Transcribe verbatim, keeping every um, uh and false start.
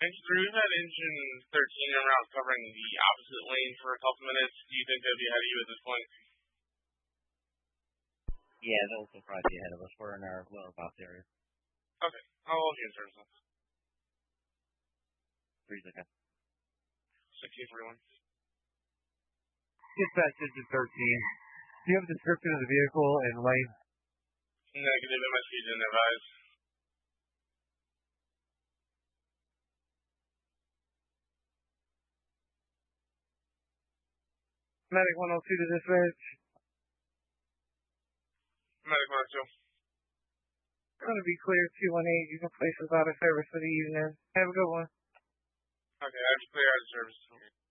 Engine three, we've had engine thirteen en route covering the opposite lane for a couple minutes. Do you think they'll be ahead of you at this point? Yeah, they'll, they'll probably be ahead of us. We're in our lower box area. Okay. How old are you in service? Three okay. sixteen forty-one. Dispatch engine thirteen. Do you have a description of the vehicle and lane? Negative. M S P didn't advise. Medic one oh two to dispatch. Medic one oh two. Going to be clear two one eight. You can place us out of service for the evening. Have a good one. Okay, I just clear out of service.